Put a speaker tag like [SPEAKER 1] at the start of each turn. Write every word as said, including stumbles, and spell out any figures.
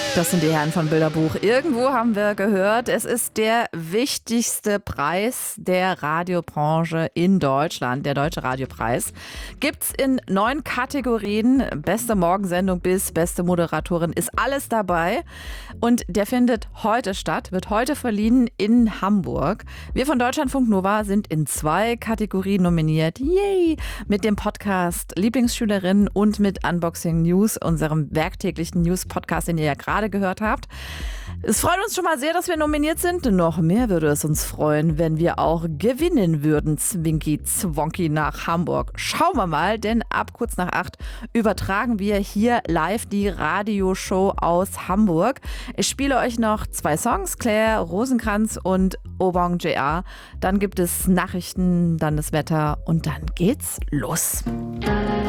[SPEAKER 1] Das sind die Herren von Bilderbuch. Irgendwo haben wir gehört, es ist der wichtigste Preis der Radiobranche in Deutschland, der Deutsche Radiopreis. Gibt's in neun Kategorien, beste Morgensendung bis beste Moderatorin, ist alles dabei. Und der findet heute statt, wird heute verliehen in Hamburg. Wir von Deutschlandfunk Nova sind in zwei Kategorien nominiert. Yay! Mit dem Podcast Lieblingsschülerin und mit Unboxing News, unserem werktäglichen News-Podcast, den ihr ja gerade gehört habt. Es freut uns schon mal sehr, dass wir nominiert sind. Noch mehr würde es uns freuen, wenn wir auch gewinnen würden. Zwinky Zwonky nach Hamburg. Schauen wir mal, denn ab kurz nach acht übertragen wir hier live die Radioshow aus Hamburg. Ich spiele euch noch zwei Songs, Claire Rosenkranz und Obong J R. Dann gibt es Nachrichten, dann das Wetter und dann geht's los.